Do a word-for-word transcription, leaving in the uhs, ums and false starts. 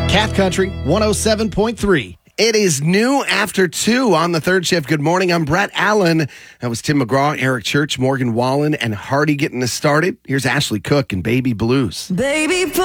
Cat Country one oh seven point three. It is new after two on the third shift. Good morning. I'm Brett Allen. That was Tim McGraw, Eric Church, Morgan Wallen, and Hardy getting us started. Here's Ashley Cook and Baby Blues. Baby